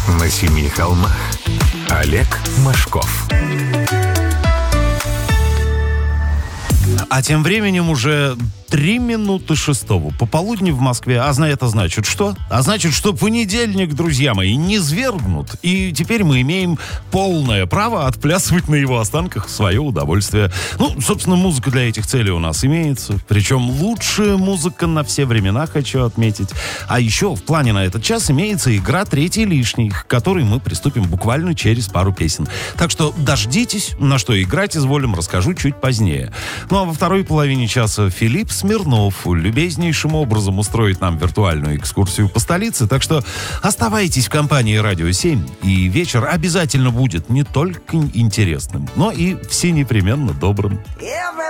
На семи холмах. Олег Мошков. А тем временем уже 3 минуты шестого. Пополудни в Москве. А это значит что? А значит, что понедельник, друзья мои, низвергнут. И теперь мы имеем полное право отплясывать на его останках в свое удовольствие. Собственно, музыка для этих целей у нас имеется. Причем лучшая музыка на все времена, хочу отметить. А еще в плане на этот час имеется игра «Третий лишний», к которой мы приступим буквально через пару песен. Так что дождитесь, на что играть изволим, расскажу чуть позднее. А во второй половине часа Филипп Смирнов любезнейшим образом устроит нам виртуальную экскурсию по столице, так что оставайтесь в компании «Радио 7», и вечер обязательно будет не только интересным, но и всенепременно добрым.